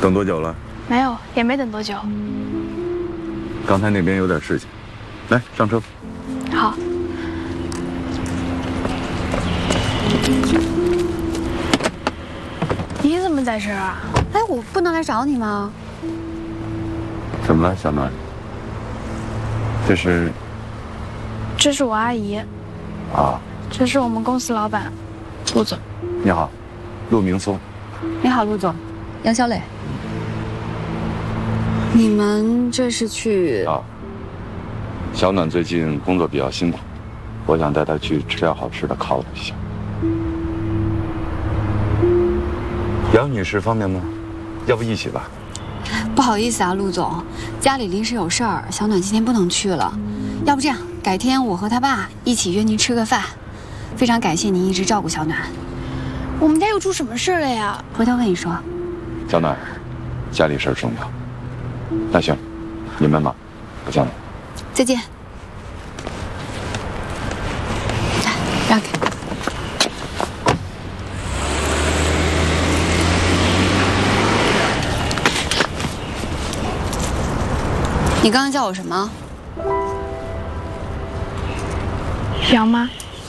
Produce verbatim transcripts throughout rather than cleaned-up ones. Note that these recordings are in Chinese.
等多久了？ 没有，也没等多久。 刚才那边有点事情，来上车。 好。你怎么在这儿啊？ 哎，我不能来找你吗？ 怎么了，小暖？这是？ 这是我阿姨。 啊。 这是我们公司老板，陆总。 你好，陆明松。 你好，陆总。杨小磊。你们这是去？ 啊。小暖最近工作比较辛苦，我想带她去吃点好吃的犒劳一下。杨女士方便吗？要不一起吧？ 不好意思啊，陆总，家里临时有事儿，小暖今天不能去了。要不这样，改天我和他爸一起约您吃个饭。非常感谢您一直照顾小暖。 我们家又出什么事了呀？ 回头跟你说。 小暖，家里事儿重要。那行，你们忙，不见了。 再见。让开。你刚刚叫我什么？ 杨妈。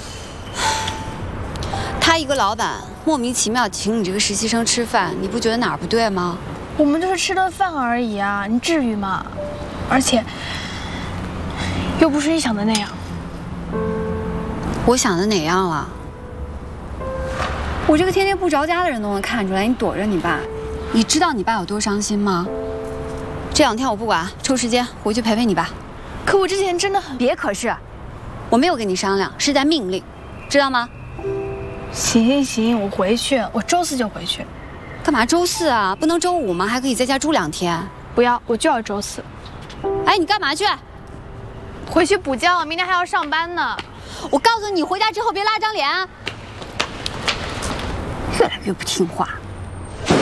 他一个老板莫名其妙请你这个实习生吃饭，你不觉得哪儿不对吗？ 我们就是吃顿饭而已啊，你至于吗？而且又不是你想的那样。 我想的哪样了？我这个天天不着家的人都能看出来，你躲着你爸。你知道你爸有多伤心吗？这两天我不管，抽时间回去陪陪你爸。 可我之前真的很…… 别可是，我没有跟你商量，是在命令，知道吗？ 行行行，我回去，我周四就回去。 干嘛周四啊？不能周五吗？还可以在家住两天。 不要，我就要周四。 哎，你干嘛去？ 回去补觉，明天还要上班呢。 我告诉你，回家之后别拉张脸啊！越来越不听话。